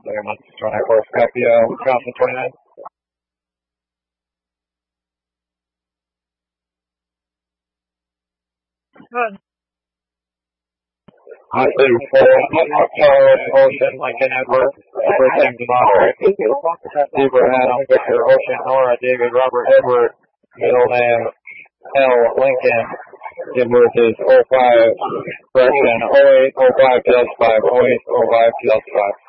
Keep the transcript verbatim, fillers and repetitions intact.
Very much twenty-four Scorpio, crossing twenty-nine. Good. I see four, Ocean, Lincoln, Edward, everything to moderate. Zebra, Adam, Victor, Ocean, Nora, David, Robert, Edward, middle name, L, Lincoln. Inverse is oh five, correction, oh eight, oh five plus five, oh eight, oh five plus five.